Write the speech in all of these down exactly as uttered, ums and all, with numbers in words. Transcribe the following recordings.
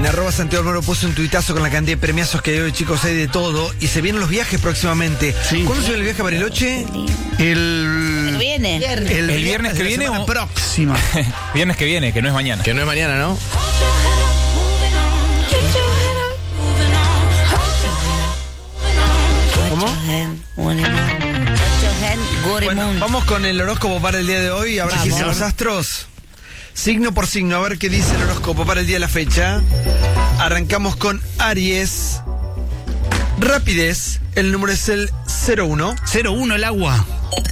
En arroba Santiago Moro puso un tuitazo con la cantidad de premiazos que hay hoy, chicos, hay de todo. Y se vienen los viajes próximamente. Sí. ¿Cuándo se viene el viaje a Bariloche? El... ¿El viene? El, ¿El viernes, viernes que de la viene semana o- próxima. Viernes que viene, que no es mañana. Que no es mañana, ¿no? ¿Cómo? Bueno, vamos con el horóscopo para el día de hoy, a ver qué dicen los astros. Signo por signo, a ver qué dice el horóscopo para el día de la fecha. Arrancamos con Aries. Rapidez, el número es el cero uno. cero uno el agua.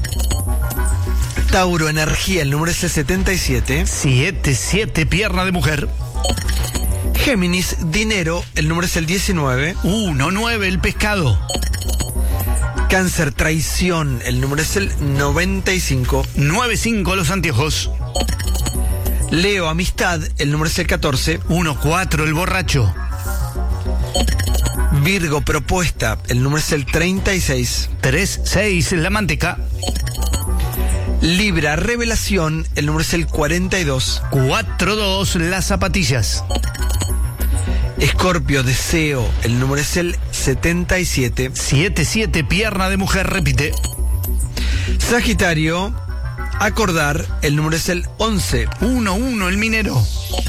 Tauro, energía, el número es el setenta y siete. siete siete pierna de mujer. Géminis, dinero, el número es el diecinueve. uno nueve el pescado. Cáncer, traición, el número es el noventa y cinco. nueve cinco los anteojos. Leo, amistad, el número es el catorce. uno cuatro el borracho. Virgo, propuesta, el número es el treinta y seis. tres seis la manteca. Libra, revelación, el número es el cuarenta y dos. cuatro dos las zapatillas. Escorpio, deseo, el número es el setenta y siete. siete siete pierna de mujer, repite. Sagitario, acordar, el número es el once. uno uno el minero.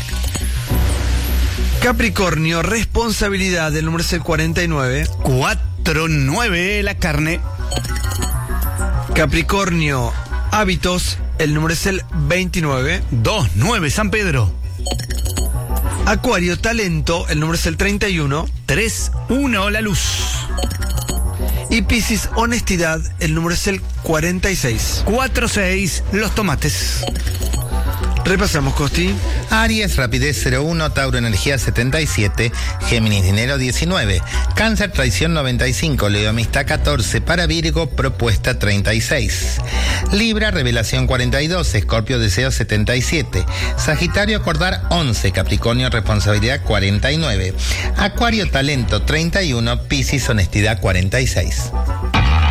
Capricornio, responsabilidad, el número es el cuarenta y nueve. cuatro nueve la carne. Capricornio, hábitos, el número es el veintinueve. dos nueve San Pedro. Acuario, talento, el número es el treinta y uno. tres uno la luz. Y Piscis, honestidad, el número es el cuarenta y seis. cuatro seis los tomates. Repasamos, Costi. Aries, rapidez cero uno, Tauro, energía setenta y siete, Géminis, dinero diecinueve, Cáncer, traición noventa y cinco, Leo, amistad catorce, para Virgo, propuesta treinta y seis, Libra, revelación cuarenta y dos, Escorpio, deseo setenta y siete, Sagitario, acordar once, Capricornio, responsabilidad cuarenta y nueve, Acuario, talento treinta y uno, Piscis, honestidad cuarenta y seis.